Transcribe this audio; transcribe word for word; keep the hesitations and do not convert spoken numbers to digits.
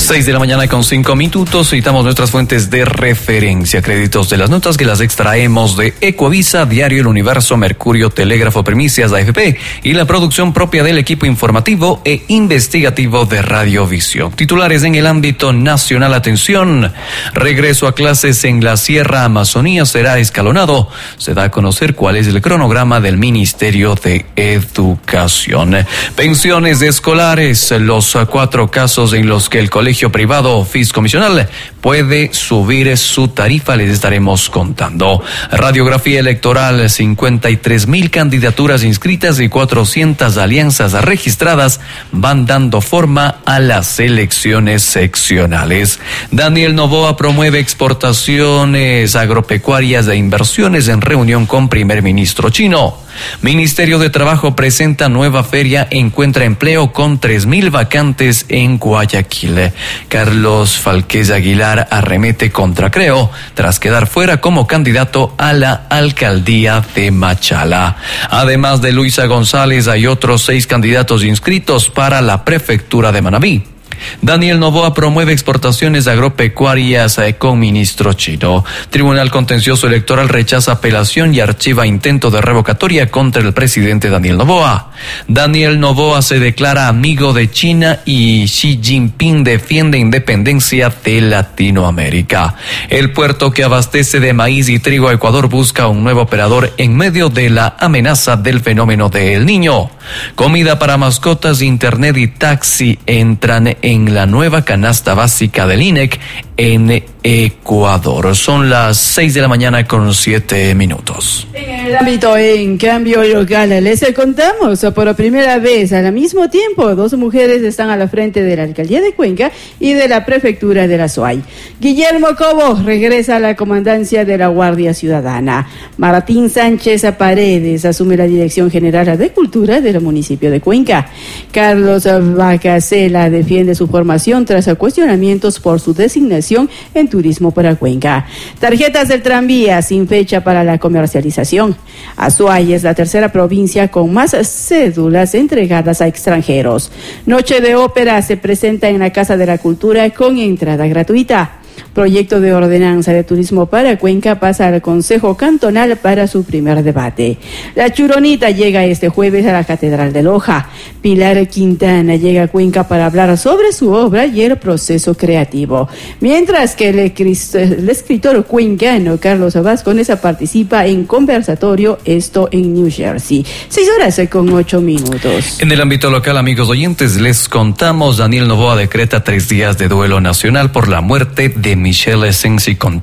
Seis de la mañana con cinco minutos, citamos nuestras fuentes de referencia, créditos de las notas que las extraemos de Ecoavisa, Diario El Universo, Mercurio, Telégrafo, Primicias, A F P y la producción propia del equipo informativo e investigativo de Radiovisión. Titulares en el ámbito nacional, atención, regreso a clases en la Sierra Amazonía será escalonado. Se da a conocer cuál es el cronograma del Ministerio de Educación. Pensiones de escolares, los cuatro casos en los que el colegio privado fiscomisional puede subir su tarifa, les estaremos contando. Radiografía electoral, cincuenta y tres mil candidaturas inscritas y cuatrocientas alianzas registradas van dando forma a las elecciones seccionales. Daniel Noboa promueve exportaciones agropecuarias e inversiones en reunión con primer ministro chino. Ministerio de Trabajo presenta nueva feria Encuentra Empleo con tres mil vacantes en Guayaquil. Carlos Falquez Aguilar arremete contra Creo tras quedar fuera como candidato a la alcaldía de Machala. Además de Luisa González, hay otros seis candidatos inscritos para la prefectura de Manabí. Daniel Noboa promueve exportaciones agropecuarias con ministro chino. Tribunal Contencioso Electoral rechaza apelación y archiva intento de revocatoria contra el presidente Daniel Noboa. Daniel Noboa se declara amigo de China y Xi Jinping defiende independencia de Latinoamérica. El puerto que abastece de maíz y trigo a Ecuador busca un nuevo operador en medio de la amenaza del fenómeno de El Niño. Comida para mascotas, internet y taxi entran en la nueva canasta básica del I N E C en Ecuador. Son las seis de la mañana con siete minutos. En el ámbito en cambio local, les contamos por primera vez al mismo tiempo dos mujeres están a la frente de la alcaldía de Cuenca y de la prefectura de la Suay. Guillermo Cobo regresa a la comandancia de la Guardia Ciudadana. Martín Sánchez Paredes asume la dirección general de cultura del municipio de Cuenca. Carlos Bacasela defiende su formación tras cuestionamientos por su designación en turismo para Cuenca. Tarjetas del tranvía sin fecha para la comercialización. Azuay es la tercera provincia con más cédulas entregadas a extranjeros. Noche de ópera se presenta en la Casa de la Cultura con entrada gratuita. Proyecto de ordenanza de turismo para Cuenca pasa al Consejo Cantonal para su primer debate. La Churonita llega este jueves a la Catedral de Loja. Pilar Quintana llega a Cuenca para hablar sobre su obra y el proceso creativo. Mientras que el, el escritor cuencano Carlos Vasconesa participa en conversatorio, esto en New Jersey. Seis horas con ocho minutos. En el ámbito local, amigos oyentes, les contamos, Daniel Noboa decreta tres días de duelo nacional por la muerte de Michelle Sensi con